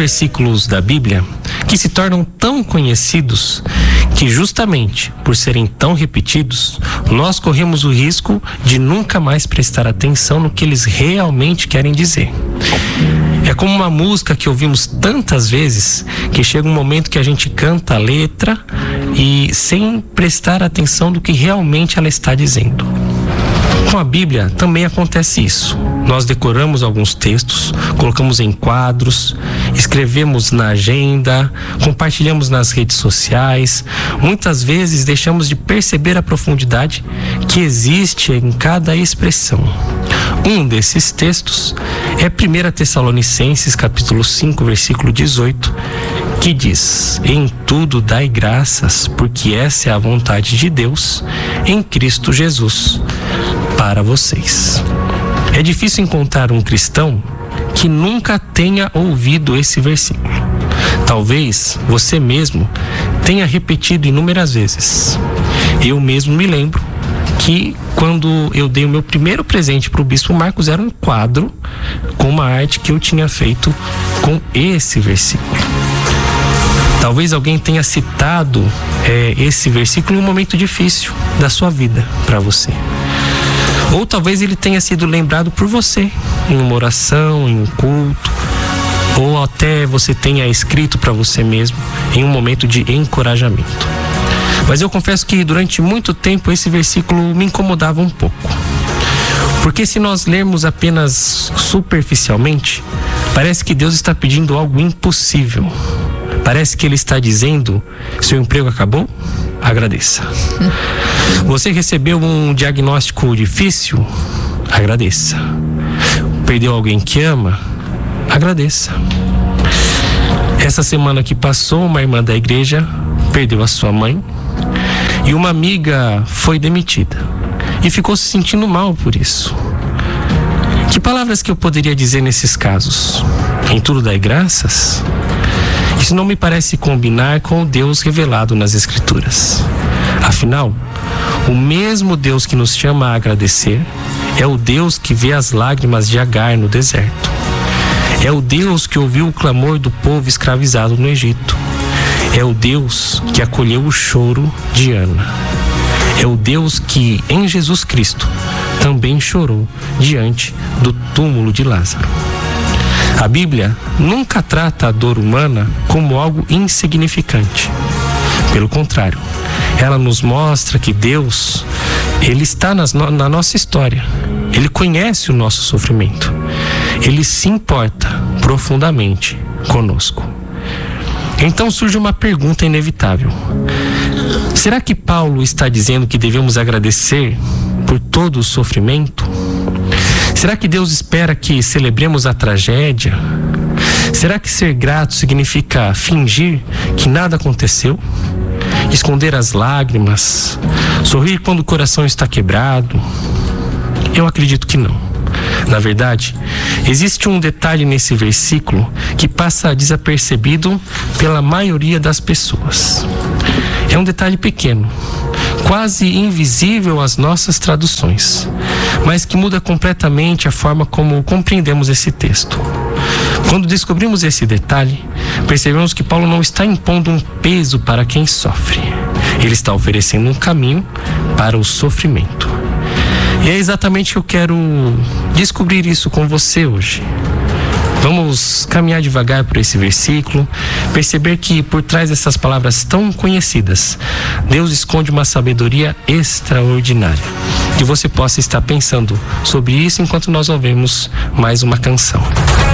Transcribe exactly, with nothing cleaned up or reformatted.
versículos da Bíblia que se tornam tão conhecidos que, justamente por serem tão repetidos, nós corremos o risco de nunca mais prestar atenção no que eles realmente querem dizer. É como uma música que ouvimos tantas vezes que chega um momento que a gente canta a letra e sem prestar atenção do que realmente ela está dizendo. Com a Bíblia também acontece isso. Nós decoramos alguns textos, colocamos em quadros, escrevemos na agenda, compartilhamos nas redes sociais. Muitas vezes deixamos de perceber a profundidade que existe em cada expressão. Um desses textos é primeira Tessalonicenses, capítulo cinco, versículo dezoito, que diz: em tudo dai graças, porque essa é a vontade de Deus em Cristo Jesus para vocês. É difícil encontrar um cristão que nunca tenha ouvido esse versículo. Talvez você mesmo tenha repetido inúmeras vezes. Eu mesmo me lembro que quando eu dei o meu primeiro presente para o Bispo Marcos, era um quadro com uma arte que eu tinha feito com esse versículo. Talvez alguém tenha citado é, esse versículo em um momento difícil da sua vida para você. Ou talvez ele tenha sido lembrado por você em uma oração, em um culto, ou até você tenha escrito para você mesmo em um momento de encorajamento. Mas eu confesso que durante muito tempo esse versículo me incomodava um pouco. Porque se nós lermos apenas superficialmente, parece que Deus está pedindo algo impossível. Parece que Ele está dizendo: seu emprego acabou? Agradeça. Você recebeu um diagnóstico difícil? Agradeça. Perdeu alguém que ama? Agradeça. Essa semana que passou, uma irmã da igreja perdeu a sua mãe e uma amiga foi demitida e ficou se sentindo mal por isso. Que palavras que eu poderia dizer nesses casos? Em tudo dai graças? Isso não me parece combinar com o Deus revelado nas Escrituras. Afinal, o mesmo Deus que nos chama a agradecer é o Deus que vê as lágrimas de Agar no deserto. É o Deus que ouviu o clamor do povo escravizado no Egito. É o Deus que acolheu o choro de Ana. É o Deus que, em Jesus Cristo, também chorou diante do túmulo de Lázaro. A Bíblia nunca trata a dor humana como algo insignificante. Pelo contrário, ela nos mostra que Deus, Ele está nas, na nossa história. Ele conhece o nosso sofrimento. Ele se importa profundamente conosco. Então surge uma pergunta inevitável. Será que Paulo está dizendo que devemos agradecer por todo o sofrimento? Será que Deus espera que celebremos a tragédia? Será que ser grato significa fingir que nada aconteceu? Esconder as lágrimas? Sorrir quando o coração está quebrado? Eu acredito que não. Na verdade, existe um detalhe nesse versículo que passa desapercebido pela maioria das pessoas. É um detalhe pequeno, quase invisível às nossas traduções, mas que muda completamente a forma como compreendemos esse texto. Quando descobrimos esse detalhe, percebemos que Paulo não está impondo um peso para quem sofre. Ele está oferecendo um caminho para o sofrimento. E é exatamente que eu quero descobrir isso com você hoje. Vamos caminhar devagar por esse versículo, perceber que por trás dessas palavras tão conhecidas, Deus esconde uma sabedoria extraordinária. Que você possa estar pensando sobre isso enquanto nós ouvimos mais uma canção.